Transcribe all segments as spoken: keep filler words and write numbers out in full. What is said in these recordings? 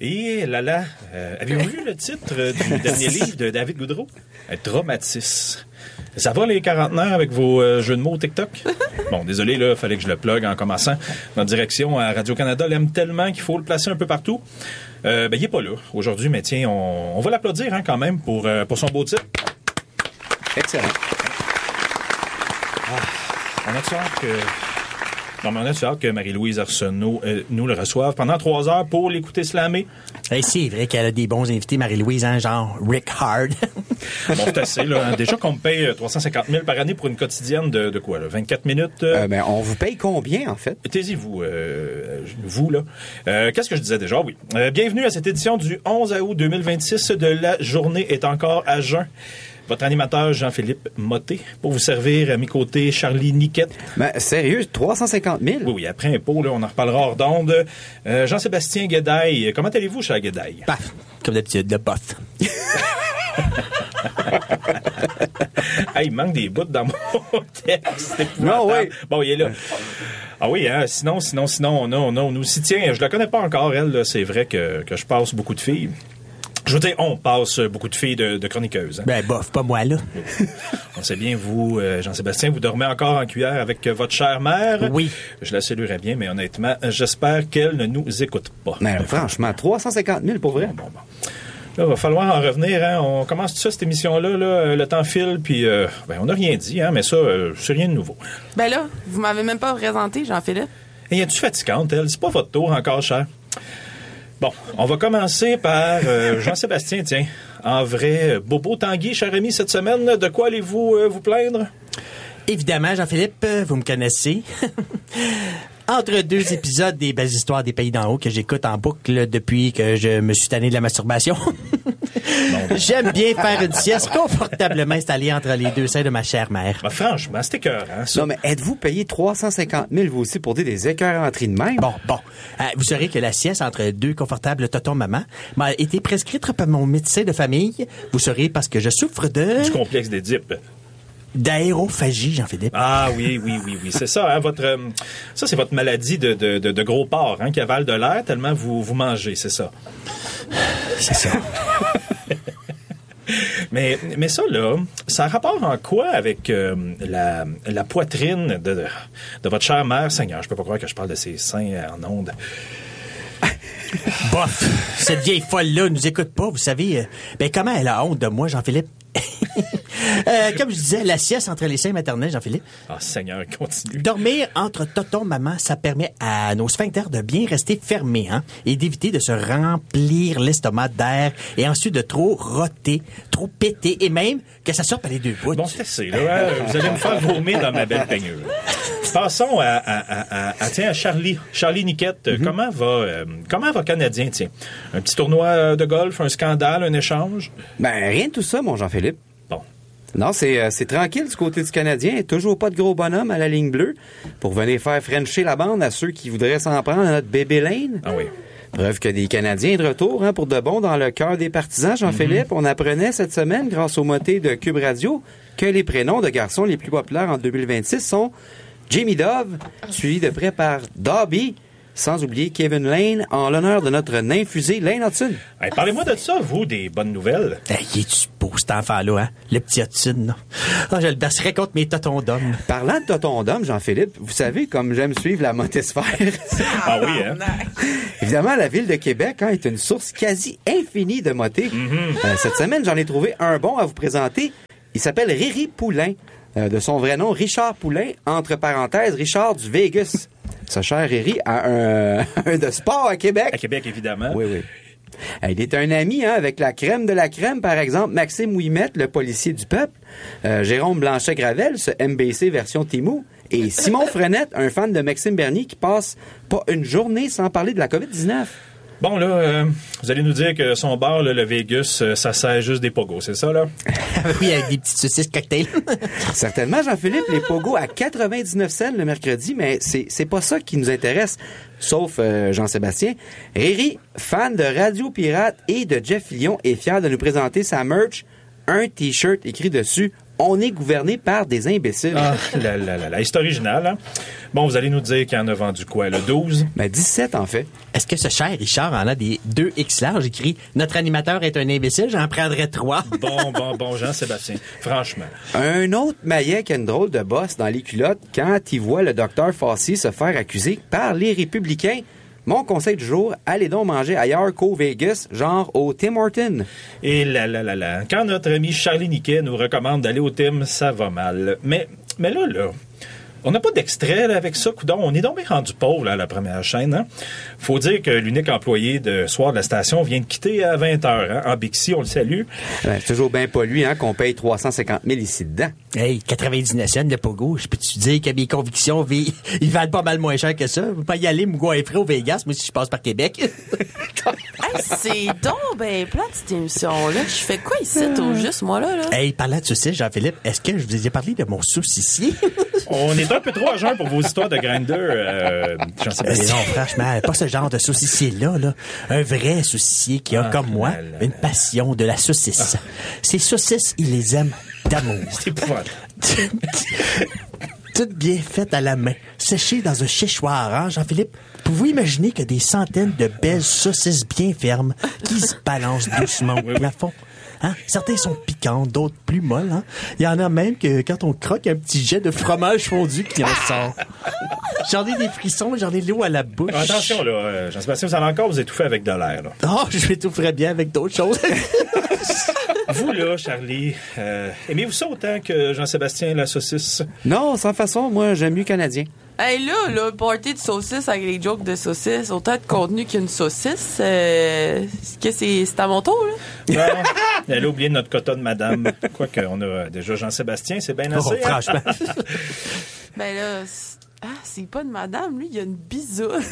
Et là là, euh, avez-vous vu le titre du dernier livre de David Goudreau? Traumatis. Ça va les quarantenaires avec vos euh, jeux de mots TikTok? Bon, désolé, là, fallait que je le plug en commençant. Notre direction à Radio-Canada l'aime tellement qu'il faut le placer un peu partout. Euh, ben, il est pas là aujourd'hui, mais tiens, on, on va l'applaudir hein, quand même pour, euh, pour son beau titre. Excellent. Ah, on a hâte que... Non, mais on a hâte que Marie-Louise Arsenault euh, nous le reçoive pendant trois heures pour l'écouter slammer. Hey, c'est vrai qu'elle a des bons invités, Marie-Louise, hein, genre Rick Hard. Bon, c'est assez, là. Hein. Déjà qu'on me paye trois cent cinquante mille par année pour une quotidienne de, de quoi, là? vingt-quatre minutes? Euh... Euh, ben, on vous paye combien, en fait? Taisez vous, euh, vous, là. Euh, qu'est-ce que je disais déjà? Oui. Euh, bienvenue à cette édition du onze août deux mille vingt-six de La Journée est encore à jeun. Votre animateur Jean-Philippe Motté, pour vous servir à mes côtés, Charlie Niquette. Ben, sérieux, trois cent cinquante mille? Oui, oui, après impôt, là, on en reparlera hors d'onde. Euh, Jean-Sébastien Guédaille, comment allez-vous, cher Guédaille? Paf, comme d'habitude, le bof. Hey, il manque des bouts dans mon texte. Non, oui. Bon, il est là. Ah oui, hein, sinon, sinon, sinon, on a, on a, on aussi, tiens, je la connais pas encore, elle, là, c'est vrai que, que je passe beaucoup de filles. Je veux dire, on passe beaucoup de filles de, de chroniqueuses. Hein. Ben, bof, pas moi, là. On sait bien, vous, euh, Jean-Sébastien, vous dormez encore en cuillère avec euh, votre chère mère. Oui. Je la saluerais bien, mais honnêtement, j'espère qu'elle ne nous écoute pas. Mais ben, franchement, trois cent cinquante mille pour vrai? Bon, bon, bon. Là, il va falloir en revenir. Hein. On commence tout ça, cette émission-là. Là, le temps file, puis euh, ben, on n'a rien dit, hein, mais ça, euh, c'est rien de nouveau. Ben là, vous m'avez même pas présenté, Jean-Philippe. Et es-tu fatigante, elle? C'est pas votre tour encore, cher. Bon, on va commencer par euh, Jean-Sébastien, tiens. En vrai, Bobo Tanguy, cher ami, cette semaine, de quoi allez-vous euh, vous plaindre? Évidemment, Jean-Philippe, vous me connaissez. Entre deux épisodes des Belles Histoires des Pays d'en haut que j'écoute en boucle depuis que je me suis tanné de la masturbation, bon. J'aime bien faire une sieste confortablement installée entre les deux seins de ma chère mère. Ben, franchement, c'est écœurant, hein, ça. Non, mais êtes-vous payé trois cent cinquante mille, vous aussi, pour dire des écœuranteries de même? Bon, bon. Euh, vous saurez que la sieste entre deux confortables tontons-maman m'a été prescrite par mon médecin de famille. Vous saurez parce que je souffre de... Du complexe d'Édipe. D'aérophagie, Jean-Philippe. Ah oui, oui, oui, oui, c'est ça. Hein, votre, euh, ça, c'est votre maladie de, de, de, de gros porc, hein, qui avale de l'air tellement vous, vous mangez, c'est ça. C'est ça. mais, mais ça, là, ça a rapport en quoi avec euh, la, la poitrine de, de, de votre chère mère, Seigneur? Je peux pas croire que je parle de ses seins en ondes. Bof, cette vieille folle-là nous écoute pas, vous savez. Euh, ben, comment elle a honte de moi, Jean-Philippe? euh, comme je disais, la sieste entre les seins maternels, Jean-Philippe. Ah, Seigneur, continue. Dormir entre toton maman, ça permet à nos sphincters de bien rester fermés, hein, et d'éviter de se remplir l'estomac d'air et ensuite de trop roter, trop péter et même que ça sorte par les deux bouts. Bon, c'est assez, là. Hein? Vous allez me faire vomir dans ma belle peignure. Passons à, à, à, à, à, tiens, à Charlie. Charlie Niquette, mm-hmm. comment va, euh, comment va Canadien, tiens? Un petit tournoi de golf, un scandale, un échange? Ben, rien de tout ça, mon Jean-Philippe. Bon. Non, c'est, euh, c'est tranquille du côté du Canadien. Toujours pas de gros bonhomme à la ligne bleue pour venir faire frencher la bande à ceux qui voudraient s'en prendre à notre bébé Lane. Ah oui. Preuve que des Canadiens de retour, hein, pour de bon dans le cœur des partisans, Jean-Philippe. Mm-hmm. On apprenait cette semaine, grâce au moté de Cube Radio, que les prénoms de garçons les plus populaires en deux mille vingt-six sont Jamie Dove, suivi de près par Dobby, sans oublier Kevin Lane, en l'honneur de notre nain fusée Lane Hudson. Hey, parlez-moi de ça, vous, des bonnes nouvelles. Hey, il est-tu beau, cet enfant-là, hein? Le petit Hudson, là. Oh, je le bercerais contre mes totons d'homme. Parlant de totons d'homme, Jean-Philippe, vous savez comme j'aime suivre la motosphère. Ah oui, hein? Évidemment, la ville de Québec hein, est une source quasi infinie de motés. Mm-hmm. Euh, cette semaine, j'en ai trouvé un bon à vous présenter. Il s'appelle Riri Poulain. Euh, de son vrai nom, Richard Poulain, entre parenthèses, Richard du Vegas. Sa chère Riri a un, un de sport à Québec. À Québec, évidemment. Oui, oui. Il est un ami hein, avec la crème de la crème, par exemple, Maxime Ouimette, le policier du peuple, euh, Jérôme Blanchet-Gravel, ce M B C version Timou, et Simon Frenette, un fan de Maxime Bernier qui passe pas une journée sans parler de la covid dix-neuf. Bon, là, euh, vous allez nous dire que son bar, là, le Vegas, euh, ça sert juste des pogos, c'est ça, là? Oui, avec des petites saucisses cocktails. Certainement, Jean-Philippe, les pogos à quatre-vingt-dix-neuf cents le mercredi, mais c'est, c'est pas ça qui nous intéresse, sauf euh, Jean-Sébastien. Riri, fan de Radio Pirate et de Jeff Fillion, est fier de nous présenter sa merch, un T-shirt écrit dessus « On est gouverné par des imbéciles. Ah, la, la, la, la. C'est original, hein? Bon, vous allez nous dire qu'il en a vendu quoi, le douze? Ben, dix-sept, en fait. Est-ce que ce cher Richard en a des deux X larges écrit « Notre animateur est un imbécile, j'en prendrais trois. » Bon, bon, bon, Jean-Sébastien. Franchement. Un autre maillet qui a une drôle de bosse dans les culottes quand il voit le docteur Fassi se faire accuser par les républicains. Mon conseil du jour, allez donc manger ailleurs qu'au Vegas, genre au Tim Hortons. Et là, là, là, là. Quand notre ami Charlie Niquet nous recommande d'aller au Tim, ça va mal. Mais, mais là, là, on n'a pas d'extrait là, avec ça, coudon. On est donc bien rendu pauvre là, à la première chaîne. Hein? Faut dire que l'unique employé de soir de la station vient de quitter à vingt heures. Hein? En Bixi, on le salue. Ouais, c'est toujours bien pas lui hein, qu'on paye trois cent cinquante mille ici dedans. Hey, quatre-vingt-dix-neuf cents de pogo. Je peux-tu dire que mes convictions, vi- ils valent pas mal moins cher que ça? Je peux pas y aller, me goinfrer au Vegas, moi, si je passe par Québec. Hey, c'est donc ben plate, cette émission-là. Je fais quoi ici, au juste, moi, là? là? Hey, parlant de saucisses, Jean-Philippe, est-ce que je vous ai parlé de mon saucissier? On est un peu trop à jeun pour vos histoires de grinder, euh, Euh, Jean-Sébastien. non, franchement, pas ce genre de saucissier-là, là. Un vrai saucissier qui a, Ah, comme moi, là, là, une là. passion de la saucisse. Ces saucisses, il les aime d'amour. C'est épouvantable. Toutes bien faites à la main, séchées dans un séchoir, hein, Jean-Philippe? Pouvez-vous imaginer que des centaines de belles saucisses bien fermes qui se balancent doucement au plafond? Hein? Certains sont piquants, d'autres plus molles. Hein? Il y en a même que quand on croque un petit jet de fromage fondu qui ressort. J'en ai des frissons, j'en ai l'eau à la bouche. Attention, là, euh, Jean-Sébastien, vous allez encore vous étouffer avec de l'air. Là. Oh, je m'étoufferais bien avec d'autres choses. Vous, là, Charlie, euh, aimez-vous ça autant que Jean-Sébastien, la saucisse? Non, sans façon, moi, j'aime mieux canadien. Hey, là, là, party de saucisse avec les jokes de saucisse, autant de contenu qu'une saucisse. Euh, est-ce que c'est, c'est à mon tour, là? Non, elle a oublié notre quota de madame. Quoique, on a déjà Jean-Sébastien, c'est bien assez. Oh, hein? franchement. Ben là, c'est- ah, c'est pas de madame, lui, il y a une bisoune.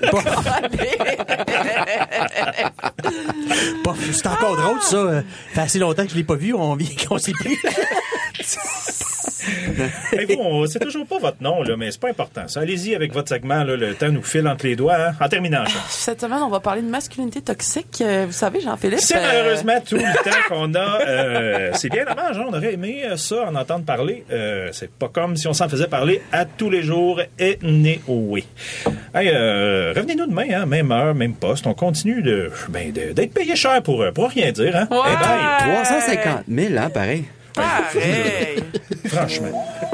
Pas- C'est encore drôle, ça. Euh, fait assez longtemps que je l'ai pas vu, on vient qu'on sait plus. Hey, vous, on sait toujours pas votre nom, là, mais c'est pas important. Ça. Allez-y avec votre segment, là, le temps nous file entre les doigts. Hein? En terminant, Jean. Cette semaine, on va parler de masculinité toxique. Euh, vous savez, Jean-Philippe. C'est euh, malheureusement tout le temps qu'on a. Euh, c'est bien dommage, hein? On aurait aimé euh, ça, en entendre parler. Euh, c'est pas comme si on s'en faisait parler à tous les jours. Et né oui. Hey, euh, revenez-nous demain, hein? Même heure, même poste. On continue de, ben, de- d'être payé cher pour, pour rien dire. Hein? Ouais. Eh ben, trois cent cinquante mille, hein, pareil. Pareil. franchement.